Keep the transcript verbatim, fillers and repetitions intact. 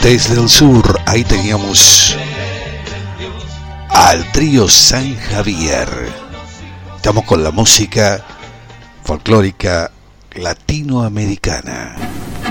Desde el sur, ahí teníamos al trío San Javier. Estamos con la música folclórica latinoamericana.